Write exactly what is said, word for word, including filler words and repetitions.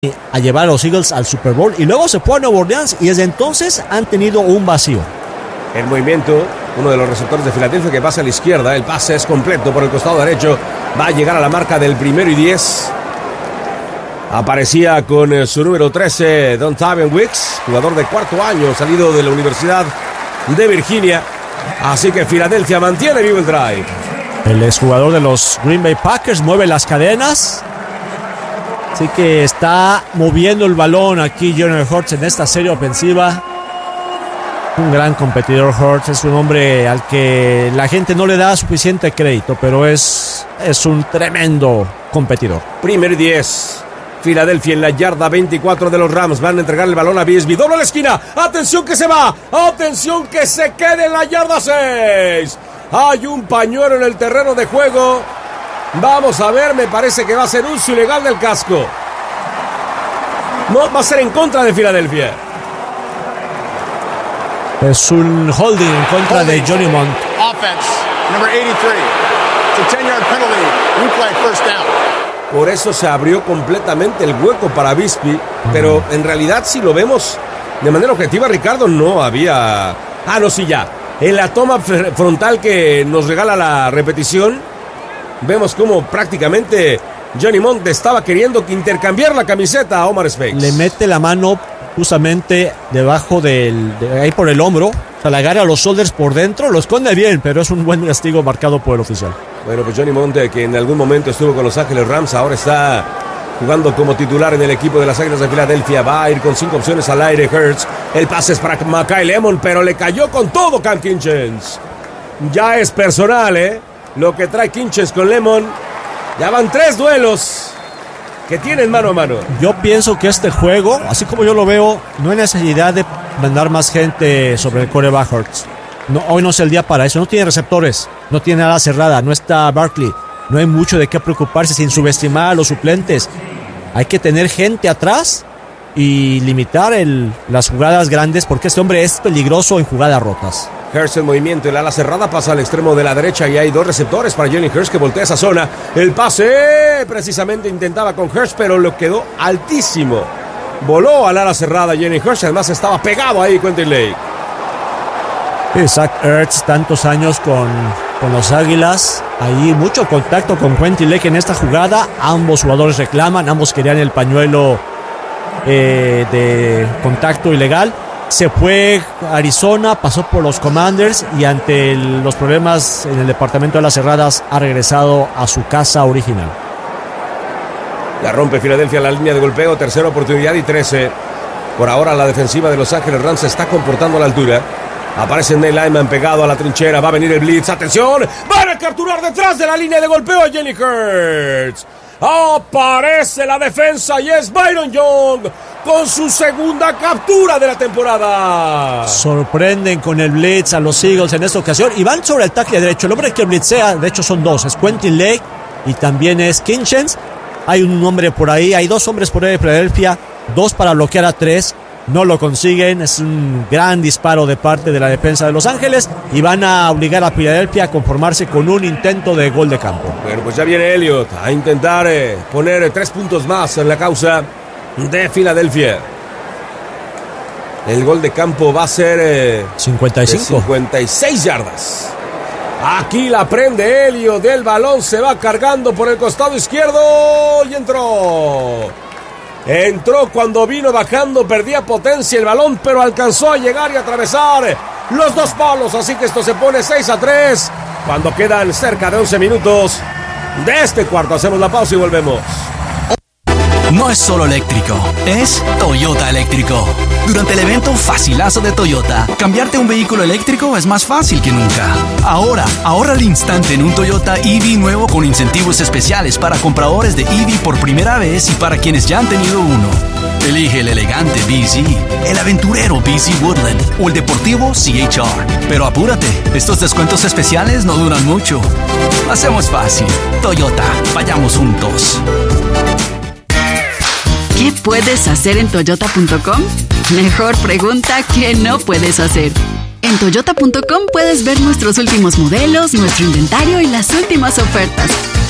a llevar a los Eagles al Super Bowl y luego se fue a Nueva Orleans y desde entonces han tenido un vacío. El movimiento, uno de los receptores de Filadelfia que pasa a la izquierda, el pase es completo por el costado derecho, va a llegar a la marca del primero y diez. Aparecía con eh, su número trece, Dontavian Wicks, jugador de cuarto año, salido de la Universidad de Virginia. Así que Filadelfia mantiene vivo el drive. El exjugador de los Green Bay Packers mueve las cadenas. Así que está moviendo el balón aquí Jalen Hurts en esta serie ofensiva. Un gran competidor Hurts, es un hombre al que la gente no le da suficiente crédito, pero es, es un tremendo competidor. Primer y diez. Filadelfia en la yarda veinticuatro de los Rams. Van a entregar el balón a Biesby. Dobla la esquina. Atención que se va. Atención que se quede en la yarda seis. Hay un pañuelo en el terreno de juego. Vamos a ver, me parece que va a ser uso ilegal del casco. No, va a ser en contra de Filadelfia. Es un holding en contra holding. de Johnny Mont. Offense, number eighty-three. It's a ten-yard penalty. Replay, first down. Por eso se abrió completamente el hueco para Biesby. Mm. Pero en realidad, si lo vemos de manera objetiva, Ricardo, no había... Ah, no, sí, ya. En la toma frontal que nos regala la repetición, vemos cómo prácticamente Johnny Mont estaba queriendo intercambiar la camiseta a Omar Speights. Le mete la mano justamente debajo del... De ahí por el hombro. O sea, le agarra los shoulders por dentro, lo esconde bien, pero es un buen castigo marcado por el oficial. Bueno, pues Johnny Mont, que en algún momento estuvo con Los Ángeles Rams, ahora está jugando como titular en el equipo de las Águilas de Filadelfia. Va a ir con cinco opciones al aire. Hurts. El pase es para Makai Lemon, pero le cayó con todo Cam Kinchens. Ya es personal, ¿eh? Lo que trae Kinchens con Lemon. Ya van tres duelos que tienen mano a mano. Yo pienso que este juego, así como yo lo veo, no hay necesidad de mandar más gente sobre el quarterback Hurts. No, hoy no es el día para eso. No tiene receptores, no tiene nada cerrada, no está Barkley. No hay mucho de qué preocuparse sin subestimar a los suplentes. Hay que tener gente atrás y limitar el, las jugadas grandes porque este hombre es peligroso en jugadas rotas. Hurts en movimiento, el ala cerrada pasa al extremo de la derecha y hay dos receptores para Jalen Hurts que voltea esa zona. El pase precisamente intentaba con Hurts, pero lo quedó altísimo. Voló al ala cerrada Jalen Hurts, además estaba pegado ahí Quentin Lake. Zach Ertz, tantos años con, con los Águilas. Ahí mucho contacto con Quentin Lake en esta jugada. Ambos jugadores reclaman, ambos querían el pañuelo eh, de contacto ilegal. Se fue a Arizona, pasó por los Commanders y ante el, los problemas en el departamento de las cerradas ha regresado a su casa original. La rompe Filadelfia en la línea de golpeo, tercera oportunidad y trece. Por ahora la defensiva de Los Ángeles Rams se está comportando a la altura. Aparece Neil Lyman pegado a la trinchera, va a venir el blitz, atención, van a capturar detrás de la línea de golpeo a Jalen Hurts. Aparece la defensa y es Byron Young con su segunda captura de la temporada. Sorprenden con el blitz a los Eagles en esta ocasión y van sobre el tackle derecho. El hombre que blitzea, de hecho son dos, es Quentin Lake y también es Kinchens. Hay un hombre por ahí, hay dos hombres por ahí de Filadelfia, dos para bloquear a tres. No lo consiguen, es un gran disparo de parte de la defensa de Los Ángeles y van a obligar a Filadelfia a conformarse con un intento de gol de campo. Bueno, pues ya viene Elliott a intentar eh, poner tres puntos más en la causa de Filadelfia. El gol de campo va a ser eh, cincuenta y cinco. cincuenta y seis yardas. Aquí la prende Elliott, del balón se va cargando por el costado izquierdo y entró. Entró cuando vino bajando, perdía potencia el balón, pero alcanzó a llegar y atravesar los dos palos. Así que esto se pone seis a tres cuando quedan cerca de once minutos de este cuarto. Hacemos la pausa y volvemos. No es solo eléctrico, es Toyota eléctrico. Durante el evento Facilazo de Toyota, cambiarte un vehículo eléctrico es más fácil que nunca. Ahora, ahorra al instante en un Toyota E V nuevo con incentivos especiales para compradores de E V por primera vez y para quienes ya han tenido uno. Elige el elegante B Z, el aventurero B Z Woodland o el deportivo C H R. Pero apúrate, estos descuentos especiales no duran mucho. Hacemos fácil. Toyota, vayamos juntos. ¿Qué puedes hacer en Toyota punto com? Mejor pregunta ¿qué no puedes hacer? En Toyota punto com puedes ver nuestros últimos modelos, nuestro inventario y las últimas ofertas.